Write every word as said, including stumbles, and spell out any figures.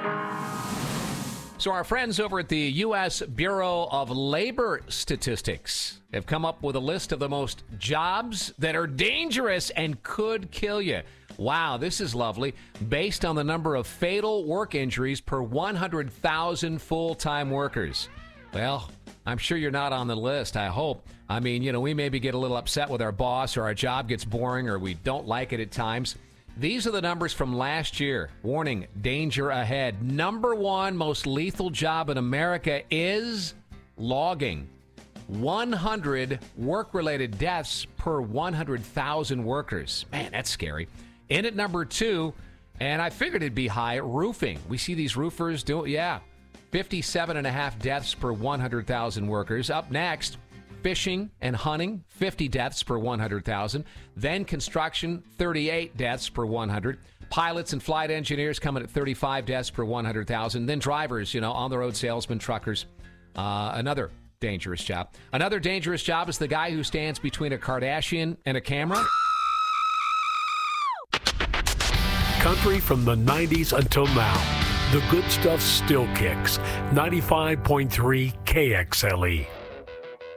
So our friends over at the U S Bureau of Labor Statistics have come up with a list of the most jobs that are dangerous and could kill you. Wow, this is lovely. Based on the number of fatal work injuries per one hundred thousand full-time workers. Well, I'm sure you're not on the list, I hope. I mean, you know, we maybe get a little upset with our boss, or our job gets boring, or we don't like it at times. These are the numbers from last year. Warning, danger ahead. Number one most lethal job in America is logging. one hundred work-related deaths per one hundred thousand workers. Man, that's scary. In at number two, and I figured it'd be high, roofing. We see these roofers do, yeah, fifty-seven and a half deaths per one hundred thousand workers. Up next, fishing and hunting, fifty deaths per one hundred thousand. Then construction, thirty-eight deaths per one hundred. Pilots and flight engineers coming at thirty-five deaths per one hundred thousand. Then drivers, you know, on-the-road salesmen, truckers. Uh, another dangerous job. Another dangerous job is the guy who stands between a Kardashian and a camera. Country from the nineties until now. The good stuff still kicks. ninety-five point three K X L E.